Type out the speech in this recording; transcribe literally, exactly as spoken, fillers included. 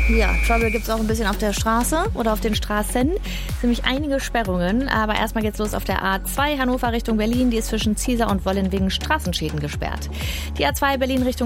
Ja, Trouble gibt es auch ein bisschen auf der Straße oder auf den Straßen. Ziemlich einige Sperrungen, aber erstmal geht's los auf der A zwei Hannover Richtung Berlin. Die ist zwischen Ziesar und Wollin wegen Straßenschäden gesperrt. Die A zwei Berlin Richtung